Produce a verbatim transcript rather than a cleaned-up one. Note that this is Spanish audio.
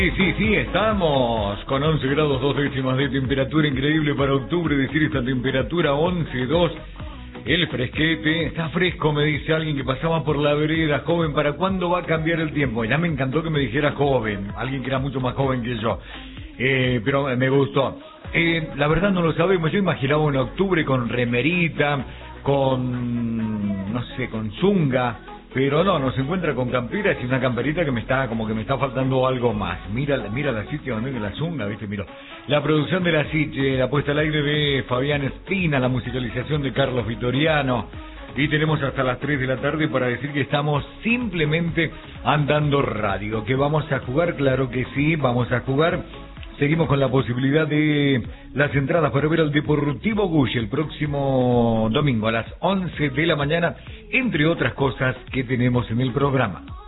Sí, sí, sí, estamos con once grados dos décimas de temperatura, increíble para octubre decir esta temperatura, once dos, el fresquete, está fresco, me dice alguien que pasaba por la vereda, joven, ¿para cuándo va a cambiar el tiempo? Ya me encantó que me dijera joven, alguien que era mucho más joven que yo, eh, pero me gustó. Eh, la verdad no lo sabemos, yo imaginaba en octubre con remerita, con, no sé, con zunga. Pero no, nos encuentra con camperas y una camperita que me está, como que me está faltando algo más. Mira, mira la Sitge, la zunga, viste, mira. La producción de la Sitge, la puesta al aire de Fabián Espina, la musicalización de Carlos Vitoriano. Y tenemos hasta las tres de la tarde para decir que estamos simplemente andando radio. ¿Que vamos a jugar? Claro que sí, vamos a jugar. Seguimos con la posibilidad de las entradas para ver al Deportivo Gush el próximo domingo a las once de la mañana, entre otras cosas que tenemos en el programa.